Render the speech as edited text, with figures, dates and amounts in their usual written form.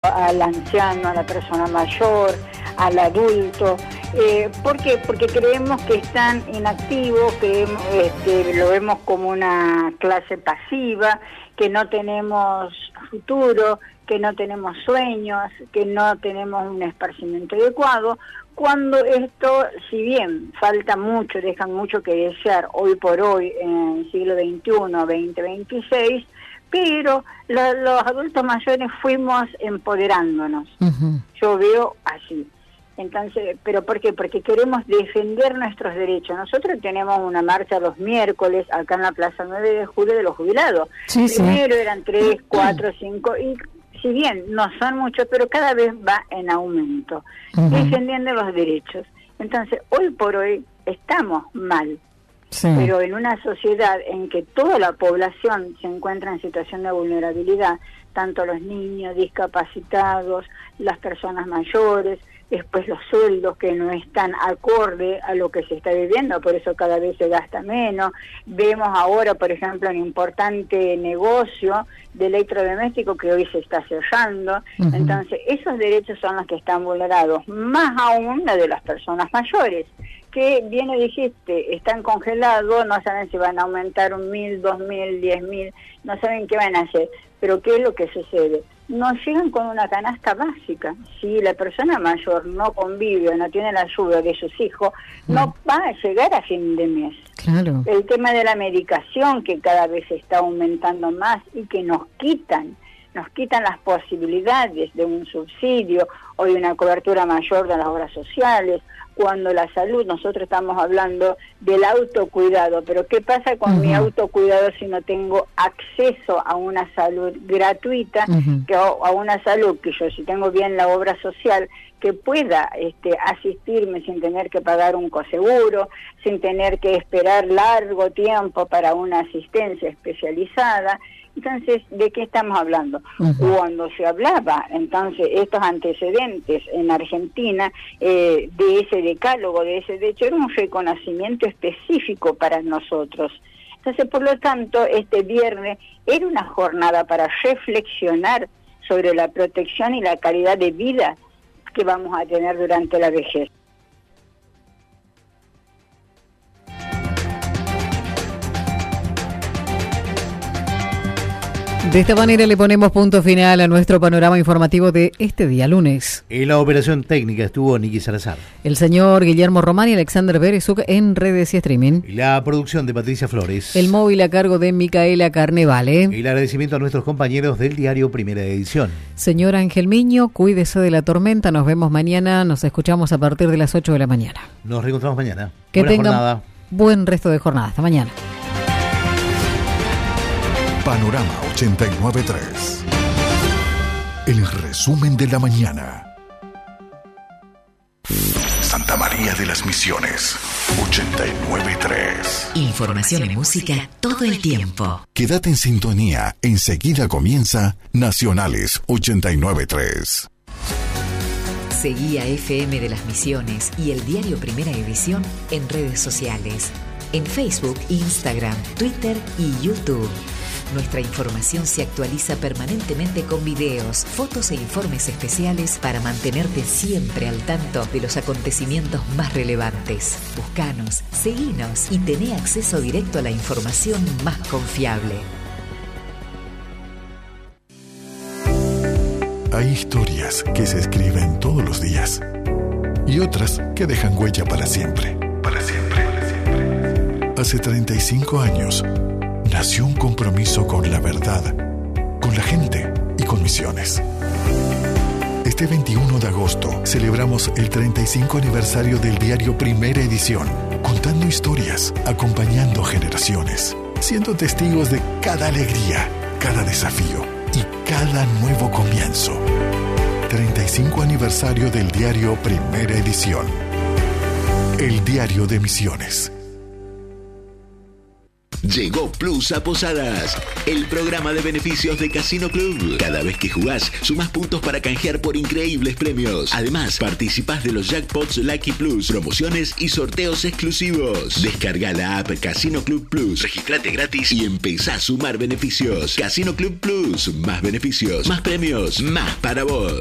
al anciano, a la persona mayor, al adulto. ¿Por qué? Porque creemos que están inactivos, lo vemos como una clase pasiva, que no tenemos futuro, que no tenemos sueños, que no tenemos un esparcimiento adecuado, cuando esto, si bien falta mucho, dejan mucho que desear hoy por hoy en el siglo XXI, 2026, pero los adultos mayores fuimos empoderándonos. Uh-huh. Yo veo así. Entonces, ¿pero por qué? Porque queremos defender nuestros derechos. Nosotros tenemos una marcha los miércoles acá en la Plaza 9 de Julio de los jubilados. Sí, primero eran 3, 4, 5, y si bien no son muchos, pero cada vez va en aumento, defendiendo los derechos. Entonces, hoy por hoy estamos mal, pero en una sociedad en que toda la población se encuentra en situación de vulnerabilidad, tanto los niños, discapacitados, las personas mayores, después los sueldos que no están acorde a lo que se está viviendo, por eso cada vez se gasta menos. Vemos ahora, por ejemplo, un importante negocio de electrodoméstico que hoy se está cerrando. Uh-huh. Entonces, esos derechos son los que están vulnerados, más aún la de las personas mayores, que bien lo dijiste, están congelados, no saben si van a aumentar 1.000, 2.000, 10.000, no saben qué van a hacer. Pero ¿qué es lo que sucede? No llegan con una canasta básica. Si la persona mayor no convive, no tiene la ayuda de sus hijos, no va a llegar a fin de mes. Claro. El tema de la medicación, que cada vez está aumentando más y que nos quitan las posibilidades de un subsidio o de una cobertura mayor de las obras sociales. Cuando la salud, nosotros estamos hablando del autocuidado, pero ¿qué pasa con mi autocuidado si no tengo acceso a una salud gratuita, a una salud que yo, si tengo bien la obra social, que pueda asistirme sin tener que pagar un coseguro, sin tener que esperar largo tiempo para una asistencia especializada? Entonces, ¿de qué estamos hablando? Cuando se hablaba, entonces, estos antecedentes en Argentina, de ese decálogo, de ese derecho, era un reconocimiento específico para nosotros. Entonces, por lo tanto, este viernes era una jornada para reflexionar sobre la protección y la calidad de vida que vamos a tener durante la vejez. De esta manera le ponemos punto final a nuestro panorama informativo de este día lunes. En la operación técnica estuvo Nicky Salazar. El señor Guillermo Román y Alexander Berezuk en redes y streaming. Y la producción de Patricia Flores. El móvil a cargo de Micaela Carnevale. Y el agradecimiento a nuestros compañeros del diario Primera Edición. Señor Ángel Miño, cuídese de la tormenta. Nos vemos mañana. Nos escuchamos a partir de las 8 de la mañana. Nos reencontramos mañana. Que Buena tengan jornada. Buen resto de jornada. Hasta mañana. Panorama 89.3. El resumen de la mañana. Santa María de las Misiones 89.3. Información y música todo el tiempo. Quédate en sintonía. Enseguida comienza Nacionales 89.3. Seguí a FM de las Misiones y el diario Primera Edición en redes sociales. En Facebook, Instagram, Twitter y YouTube. Nuestra información se actualiza permanentemente con videos, fotos e informes especiales para mantenerte siempre al tanto de los acontecimientos más relevantes. Búscanos, seguinos y tené acceso directo a la información más confiable. Hay historias que se escriben todos los días y otras que dejan huella para siempre. Para siempre. Hace 35 años nació un compromiso con la verdad, con la gente y con Misiones. Este 21 de agosto celebramos el 35 aniversario del diario Primera Edición, contando historias, acompañando generaciones, siendo testigos de cada alegría, cada desafío y cada nuevo comienzo. 35 aniversario del diario Primera Edición. El diario de Misiones. Llegó Plus a Posadas, el programa de beneficios de Casino Club. Cada vez que jugás, sumás puntos para canjear por increíbles premios. Además, participás de los jackpots Lucky Plus, promociones y sorteos exclusivos. Descarga la app Casino Club Plus, registrate gratis y empezá a sumar beneficios. Casino Club Plus, más beneficios, más premios, más para vos.